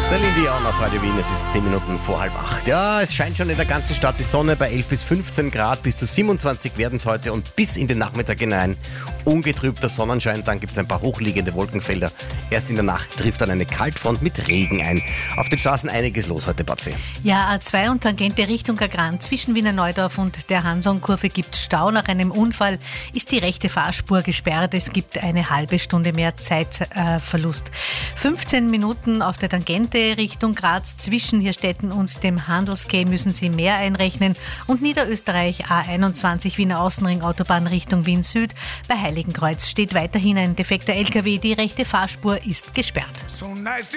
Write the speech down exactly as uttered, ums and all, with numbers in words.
Celine Dion auf Radio Wien, es ist zehn Minuten vor halb acht. Ja, es scheint schon in der ganzen Stadt die Sonne bei elf bis fünfzehn Grad, bis zu siebenundzwanzig werden es heute und bis in den Nachmittag hinein ungetrübter Sonnenschein, dann gibt es ein paar hochliegende Wolkenfelder. Erst in der Nacht trifft dann eine Kaltfront mit Regen ein. Auf den Straßen einiges los heute, Babsi. Ja, A zwei und Tangente Richtung Agrand zwischen Wiener Neudorf und der Hansonkurve gibt Stau. Nach einem Unfall ist die rechte Fahrspur gesperrt. Es gibt eine halbe Stunde mehr Zeitverlust. Äh, fünfzehn Minuten auf der Tangente Richtung Graz zwischen Hirstetten und dem Handelsquai müssen Sie mehr einrechnen. Und Niederösterreich A einundzwanzig Wiener Außenring Autobahn Richtung Wien Süd. Bei Heiligenkreuz steht weiterhin ein defekter L K W. Die rechte Fahrspur ist gesperrt. So nice.